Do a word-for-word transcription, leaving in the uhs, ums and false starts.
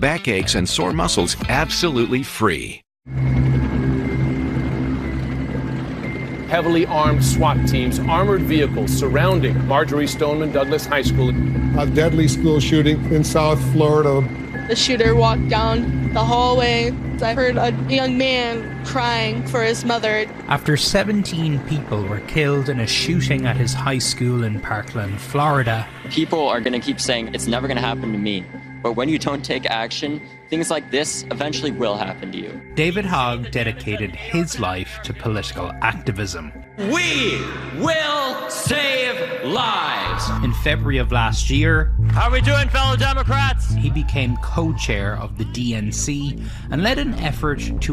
backaches, and sore muscles absolutely free. Heavily armed SWAT teams, armored vehicles surrounding Marjory Stoneman Douglas High School. A deadly school shooting in South Florida. The shooter walked down the hallway. I heard a young man crying for his mother. After seventeen people were killed in a shooting at his high school in Parkland, Florida. People are going to keep saying, it's never going to happen to me. But when you don't take action, things like this eventually will happen to you. David Hogg dedicated his life to political activism. We will save lives. In February of last year, how are we doing, fellow Democrats? He became co-chair of the D N C and led an effort to